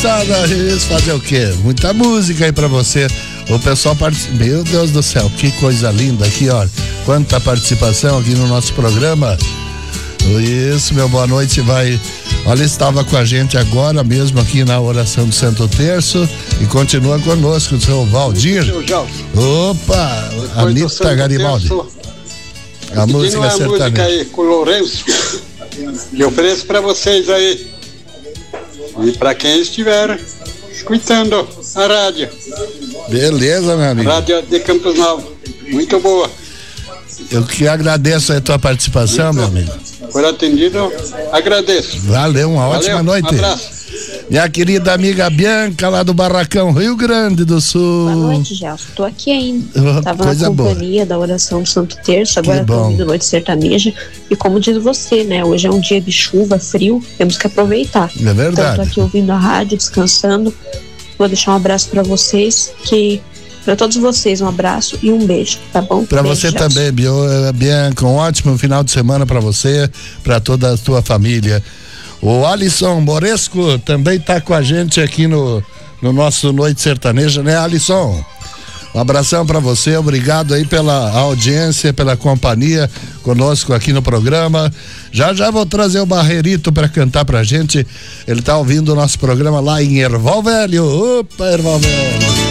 moçada, isso, fazer o quê? Muita música aí pra você. O pessoal participa. Meu Deus do céu, que coisa linda aqui, ó. Quanta participação aqui no nosso programa. Isso, meu boa noite, vai. Olha, estava com a gente agora mesmo aqui na oração do Santo Terço e continua conosco o seu Valdir. Opa, Anitta Garibaldi. A música sertaneja. Música aí com o Lourenço, que ofereço para vocês aí e para quem estiver escutando a rádio. Beleza, meu amigo. Rádio de Campos Novos, muito boa. Eu que agradeço a tua participação, meu amigo. Por atendido, agradeço. Valeu, uma ótima noite. Um abraço. Minha querida amiga Bianca, lá do Barracão, Rio Grande do Sul. Boa noite, Gelson. Tô aqui ainda. Tava Coisa na companhia da oração do Santo Terço, agora tô ouvindo Noite Sertaneja. E como diz você, né? Hoje é um dia de chuva, frio, temos que aproveitar. É verdade. Então, tô aqui ouvindo a rádio, descansando. Vou deixar um abraço pra vocês, pra todos vocês, um abraço e um beijo, tá bom? Pra beijo, você Gelson. também, Bianca, um ótimo final de semana pra você, pra toda a tua família. O Alisson Moresco também tá com a gente aqui no nosso Noite Sertaneja, né, Alisson? Um abração pra você, obrigado aí pela audiência, pela companhia conosco aqui no programa. Já vou trazer o Barreirito pra cantar pra gente. Ele tá ouvindo o nosso programa lá em Erval Velho. Opa, Erval Velho.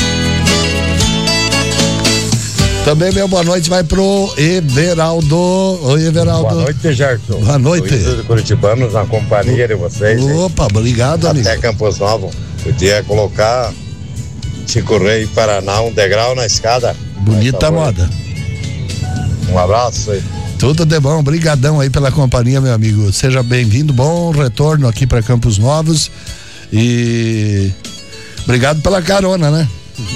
Também meu boa noite vai pro Everaldo. Oi, Everaldo. Boa noite, Gerson. Boa noite. Luiz Curitibanos, na companhia de vocês. Opa, obrigado, amigo. Até Campos Novos. Podia colocar Chico Rei Paraná, um degrau na escada. Bonita moda. Um abraço aí. Tudo de bom, brigadão aí pela companhia, meu amigo. Seja bem-vindo, bom retorno aqui para Campos Novos e obrigado pela carona, né?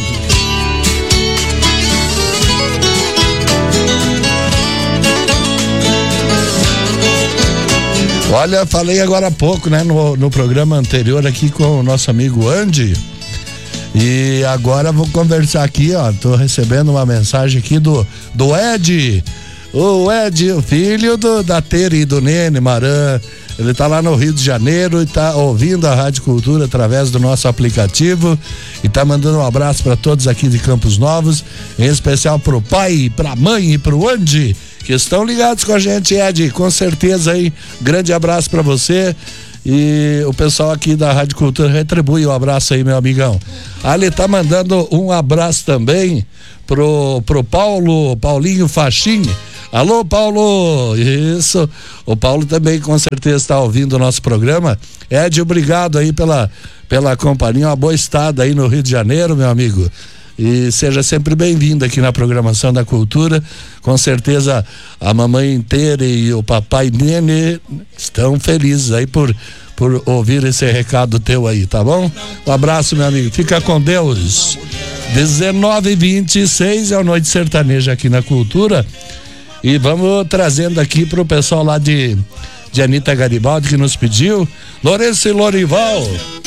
Olha, falei agora há pouco, né, no programa anterior aqui com o nosso amigo Andy. E agora vou conversar aqui, ó. Tô recebendo uma mensagem aqui do Ed. O Ed, o filho da Tere e do Nene Maran. Ele tá lá no Rio de Janeiro e tá ouvindo a Rádio Cultura através do nosso aplicativo e tá mandando um abraço para todos aqui de Campos Novos, em especial pro pai, pra mãe e pro Andy, que estão ligados com a gente, Ed, com certeza aí, grande abraço para você e o pessoal aqui da Rádio Cultura retribui o abraço aí, meu amigão. Ali tá mandando um abraço também pro Paulinho Faxin. Alô, Paulo, isso, o Paulo também com certeza está ouvindo o nosso programa. Ed, obrigado aí pela companhia, uma boa estada aí no Rio de Janeiro, meu amigo, e seja sempre bem-vindo aqui na programação da Cultura. Com certeza a mamãe inteira e o papai Nene estão felizes aí por ouvir esse recado teu aí, tá bom? Um abraço, meu amigo, fica com Deus. 19h26 é o Noite Sertaneja aqui na Cultura. E vamos trazendo aqui pro pessoal lá de Anitta Garibaldi que nos pediu. Lourenço e Lorival.